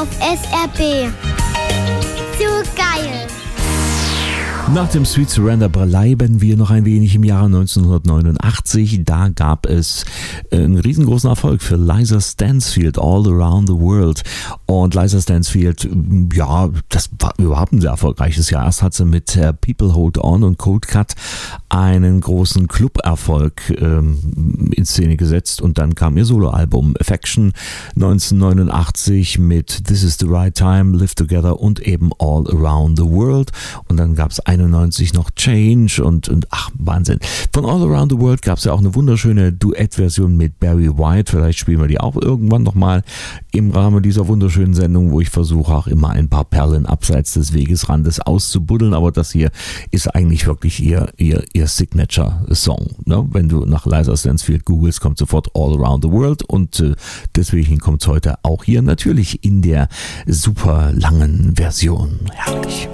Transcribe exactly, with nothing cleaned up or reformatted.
auf S R P. So geil. Nach dem Sweet Surrender bleiben wir noch ein wenig im Jahre neunzehnhundertneunundachtzig. Da gab es einen riesengroßen Erfolg für Liza Stansfield, All Around the World. Und Liza Stansfield, ja, das war überhaupt ein sehr erfolgreiches Jahr. Erst hat sie mit People Hold On und Cold Cut einen großen Club-Erfolg ähm, in Szene gesetzt und dann kam ihr Soloalbum Affection neunzehnhundertneunundachtzig mit This Is the Right Time, Live Together und eben All Around the World. Und dann gab es einundneunzig noch Change und, und ach, Wahnsinn. Von All Around the World gab es ja auch eine wunderschöne Duettversion mit Barry White. Vielleicht spielen wir die auch irgendwann nochmal im Rahmen dieser wunderschönen Sendung, wo ich versuche auch immer ein paar Perlen abseits des Wegesrandes auszubuddeln. Aber das hier ist eigentlich wirklich ihr, ihr, ihr Signature-Song. Ne? Wenn du nach Liza Stansfield googelst, kommt sofort All Around the World und äh, deswegen kommt es heute auch hier natürlich in der super langen Version. Herrlich.